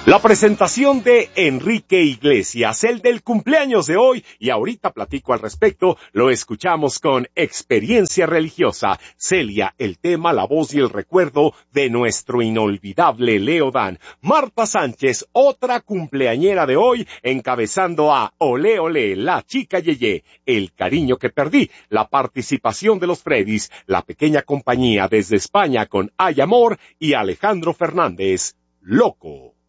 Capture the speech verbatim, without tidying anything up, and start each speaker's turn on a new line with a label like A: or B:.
A: La presentación de Enrique Iglesias, el del cumpleaños de hoy, y ahorita platico al respecto, lo escuchamos con Experiencia Religiosa. Celia, el tema, la voz y el recuerdo de nuestro inolvidable Leo Dan. Marta Sánchez, otra cumpleañera de hoy, encabezando a Olé Olé, la chica Yeye, El cariño que perdí, la participación de los Freddys, la pequeña compañía desde España con Hay Amor y Alejandro Fernández, Loco.